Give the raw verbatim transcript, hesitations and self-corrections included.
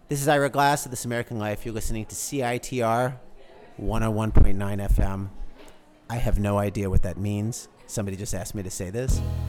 This is Ira Glass of This American Life. You're listening to C I T R one oh one point nine F M. I have no idea what that means. Somebody just asked me to say this.